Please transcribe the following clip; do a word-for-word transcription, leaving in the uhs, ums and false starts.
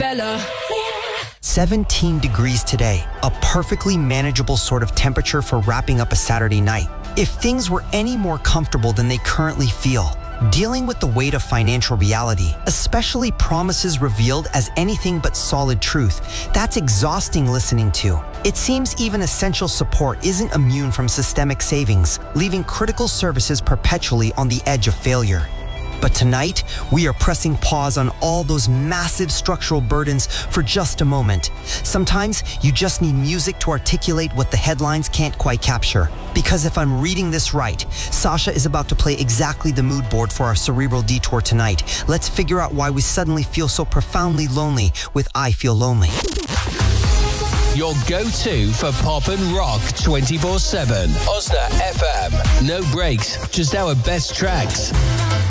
Bella. seventeen degrees today, a perfectly manageable sort of temperature for wrapping up a Saturday night. If things were any more comfortable than they currently feel, dealing with the weight of financial reality, especially promises revealed as anything but solid truth, that's exhausting listening to. It seems even essential support isn't immune from systemic savings, leaving critical services perpetually on the edge of failure. But tonight, we are pressing pause on all those massive structural burdens for just a moment. Sometimes you just need music to articulate what the headlines can't quite capture. Because if I'm reading this right, Sasha is about to play exactly the mood board for our cerebral detour tonight. Let's figure out why we suddenly feel so profoundly lonely with I Feel Lonely. Your go-to for pop and rock twenty-four seven. Osna F M. No breaks, just our best tracks.